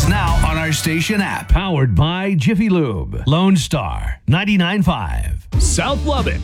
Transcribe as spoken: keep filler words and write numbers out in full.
us now on our station app. Powered by Jiffy Lube. Lone Star ninety-nine point five. South Lubbock,